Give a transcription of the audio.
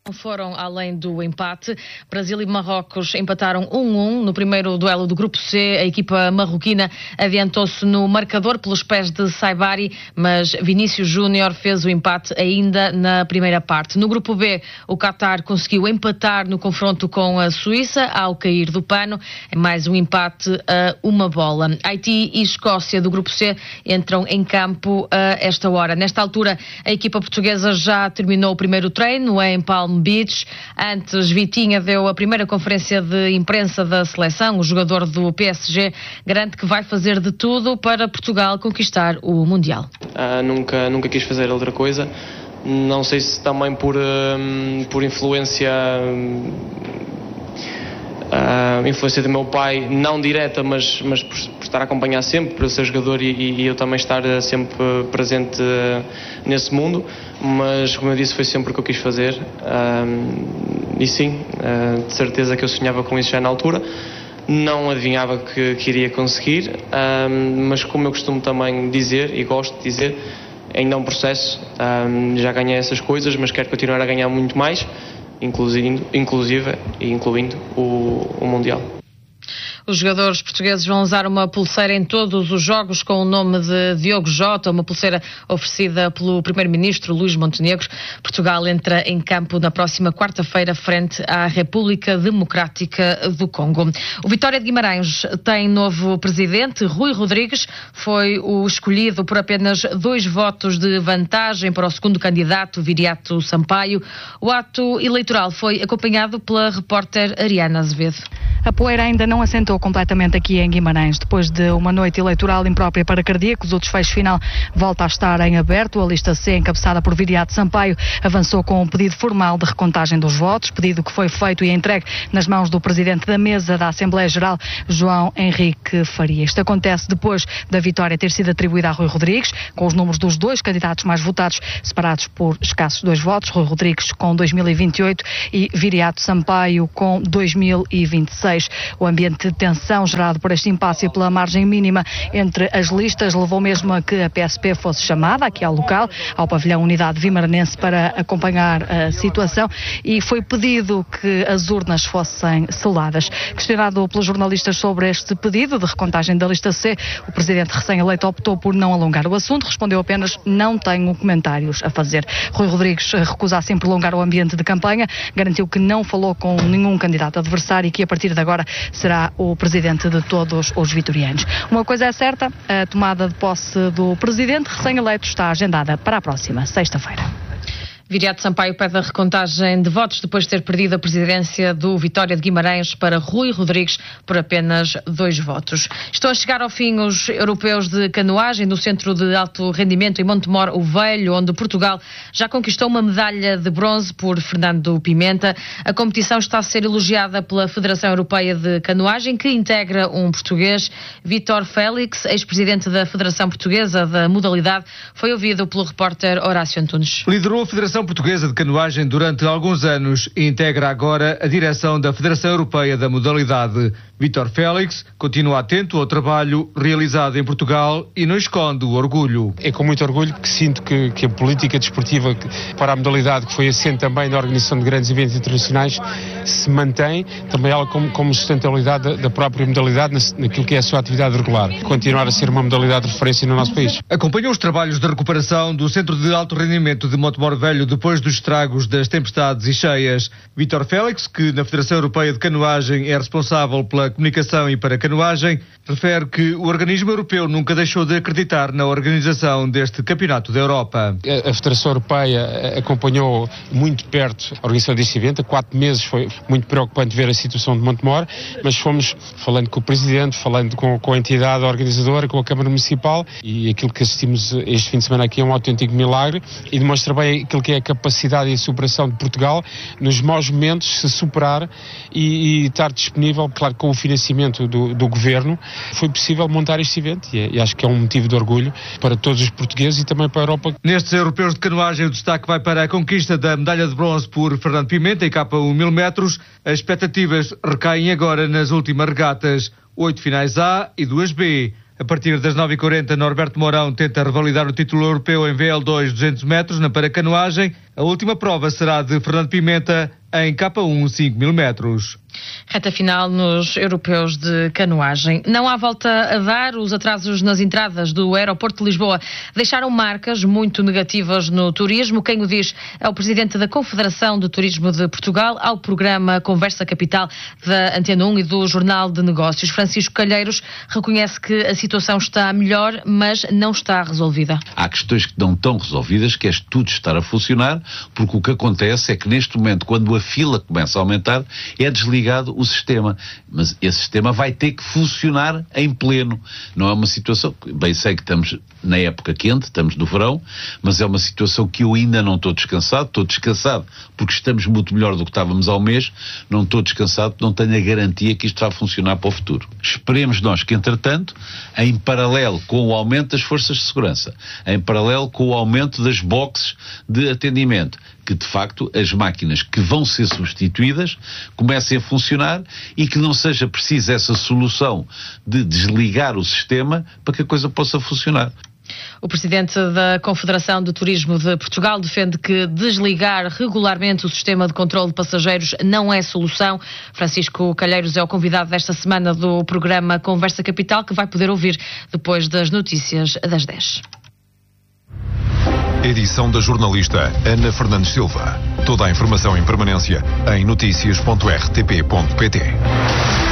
Foram além do empate. Brasil e Marrocos empataram 1-1 no primeiro duelo do Grupo C. A equipa marroquina adiantou-se no marcador pelos pés de Saibari, mas Vinícius Júnior fez o empate ainda na primeira parte. No Grupo B, o Qatar conseguiu empatar no confronto com a Suíça ao cair do pano. É mais um empate a uma bola. Haiti e Escócia do Grupo C entram em campo a esta hora. Nesta altura, a equipa portuguesa já terminou o primeiro treino em Palm Beach. Antes, Vitinha deu a primeira conferência de imprensa da seleção. O jogador do PSG garante que vai fazer de tudo para Portugal conquistar o Mundial. Nunca quis fazer outra coisa. Não sei se também por influência do meu pai, não direta, mas por estar a acompanhar sempre, por eu ser jogador e eu também estar sempre presente nesse mundo. Mas, como eu disse, foi sempre o que eu quis fazer. E sim, de certeza que eu sonhava com isso já na altura. Não adivinhava que iria conseguir, mas como eu costumo também dizer, e gosto de dizer, ainda é um processo. Já ganhei essas coisas, mas quero continuar a ganhar muito mais, incluindo o Mundial. Os jogadores portugueses vão usar uma pulseira em todos os jogos com o nome de Diogo Jota, uma pulseira oferecida pelo primeiro-ministro Luís Montenegro. Portugal entra em campo na próxima quarta-feira frente à República Democrática do Congo. O Vitória de Guimarães tem novo presidente. Rui Rodrigues foi o escolhido por apenas 2 votos de vantagem para o segundo candidato, Viriato Sampaio. O ato eleitoral foi acompanhado pela repórter Ariana Azevedo. A poeira ainda não assentou completamente aqui em Guimarães. Depois de uma noite eleitoral imprópria para cardíacos, o desfecho final volta a estar em aberto. A lista C, encabeçada por Viriato Sampaio, avançou com um pedido formal de recontagem dos votos, pedido que foi feito e entregue nas mãos do presidente da mesa da Assembleia Geral, João Henrique Faria. Isto acontece depois da vitória ter sido atribuída a Rui Rodrigues, com os números dos 2 candidatos mais votados separados por escassos 2 votos, Rui Rodrigues com 2028 e Viriato Sampaio com 2026. O ambiente de tensão gerado por este impasse e pela margem mínima entre as listas levou mesmo a que a PSP fosse chamada aqui ao local, ao pavilhão Unidade Vimaranense, para acompanhar a situação, e foi pedido que as urnas fossem seladas. Questionado pelos jornalistas sobre este pedido de recontagem da lista C, o presidente recém-eleito optou por não alongar o assunto, respondeu apenas: não tenho comentários a fazer. Rui Rodrigues recusa-se em prolongar o ambiente de campanha, garantiu que não falou com nenhum candidato adversário e que a partir de agora será o presidente de todos os vitorianos. Uma coisa é certa: a tomada de posse do presidente recém-eleito está agendada para a próxima sexta-feira. Viriato Sampaio pede a recontagem de votos depois de ter perdido a presidência do Vitória de Guimarães para Rui Rodrigues por apenas 2 votos. Estão a chegar ao fim os europeus de canoagem no Centro de Alto Rendimento em Montemor o Velho, onde Portugal já conquistou uma medalha de bronze por Fernando Pimenta. A competição está a ser elogiada pela Federação Europeia de Canoagem, que integra um português. Vítor Félix, ex-presidente da Federação Portuguesa da modalidade, foi ouvido pelo repórter Horácio Antunes. Liderou a Federação Portuguesa de Canoagem durante alguns anos e integra agora a direção da Federação Europeia da modalidade. Vítor Félix continua atento ao trabalho realizado em Portugal e não esconde o orgulho. É com muito orgulho que sinto que a política desportiva para a modalidade, que foi assente também na organização de grandes eventos internacionais, se mantém, também ela como sustentabilidade da própria modalidade naquilo que é a sua atividade regular. Continuar a ser uma modalidade de referência no nosso país. Acompanhou os trabalhos de recuperação do Centro de Alto Rendimento de Montemor Velho depois dos estragos das tempestades e cheias. Vítor Félix, que na Federação Europeia de Canoagem é responsável pela comunicação e para a canoagem, refere que o organismo europeu nunca deixou de acreditar na organização deste Campeonato da Europa. A Federação Europeia acompanhou muito de perto a organização deste evento. Há 4 meses foi muito preocupante ver a situação de Montemor, mas fomos falando com o Presidente, falando com a entidade organizadora, com a Câmara Municipal, e aquilo que assistimos este fim de semana aqui é um autêntico milagre e demonstra bem aquilo que é a capacidade e a superação de Portugal nos maus momentos, se superar e estar disponível, claro, com o financiamento do Governo. Foi possível montar este evento e acho que é um motivo de orgulho para todos os portugueses e também para a Europa. Nestes europeus de canoagem, o destaque vai para a conquista da medalha de bronze por Fernando Pimenta em K1 1000 metros. As expectativas recaem agora nas últimas regatas, 8 finais A e 2 B. A partir das 9h40, Norberto Mourão tenta revalidar o título europeu em VL2 200 metros na paracanoagem. A última prova será de Fernando Pimenta em K1 5.000 metros. Reta final nos europeus de canoagem. Não há volta a dar. Os atrasos nas entradas do aeroporto de Lisboa deixaram marcas muito negativas no turismo. Quem o diz é o presidente da Confederação de Turismo de Portugal ao programa Conversa Capital da Antena 1 e do Jornal de Negócios. Francisco Calheiros reconhece que a situação está melhor, mas não está resolvida. Há questões que não estão resolvidas, que é tudo estar a funcionar, porque o que acontece é que neste momento, quando a fila começa a aumentar, é desligado o sistema, mas esse sistema vai ter que funcionar em pleno. Não é uma situação, bem sei que estamos na época quente, estamos no verão, mas é uma situação que eu ainda não estou descansado porque estamos muito melhor do que estávamos ao mês, não estou descansado, não tenho a garantia que isto vai funcionar para o futuro. Esperemos nós que, entretanto, em paralelo com o aumento das forças de segurança, em paralelo com o aumento das boxes de atendimento, que de facto as máquinas que vão ser substituídas comecem a funcionar e que não seja preciso essa solução de desligar o sistema para que a coisa possa funcionar. O presidente da Confederação de Turismo de Portugal defende que desligar regularmente o sistema de controle de passageiros não é solução. Francisco Calheiros é o convidado desta semana do programa Conversa Capital, que vai poder ouvir depois das notícias das 10. Edição da jornalista Ana Fernandes Silva. Toda a informação em permanência em noticias.rtp.pt.